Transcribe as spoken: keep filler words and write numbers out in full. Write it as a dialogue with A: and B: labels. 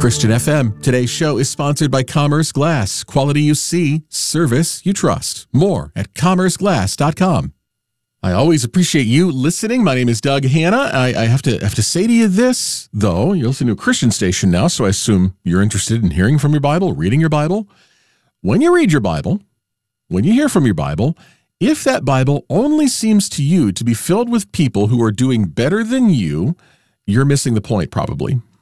A: Christian F M. Today's show is sponsored by Commerce Glass. Quality you see, service you trust. More at commerce glass dot com. I always appreciate you listening. My name is Doug Hanna. I, I have to have to say to you this, though. You're listening to a Christian station now, so I assume you're interested in hearing from your Bible, reading your Bible. When you read your Bible, when you hear from your Bible, if that Bible only seems to you to be filled with people who are doing better than you, you're missing the point, probably.